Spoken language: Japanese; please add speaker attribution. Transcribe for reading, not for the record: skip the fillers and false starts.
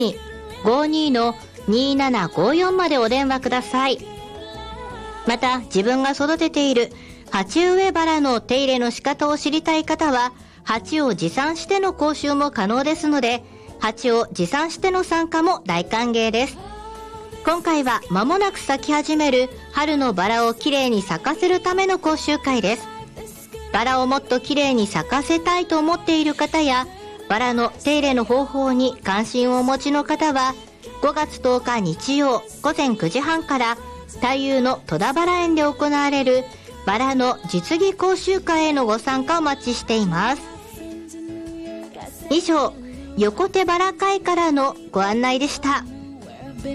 Speaker 1: 52-2754までお電話ください。また、自分が育てている鉢植えバラの手入れの仕方を知りたい方は、鉢を持参しての講習も可能ですので、鉢を持参しての参加も大歓迎です。今回は間もなく咲き始める春のバラをきれいに咲かせるための講習会です。バラをもっときれいに咲かせたいと思っている方や、バラの手入れの方法に関心をお持ちの方は、5月10日日曜午前9時半から太夫の戸田バラ園で行われるバラの実技講習会へのご参加をお待ちしています。以上、横手バラ会からのご案内でした。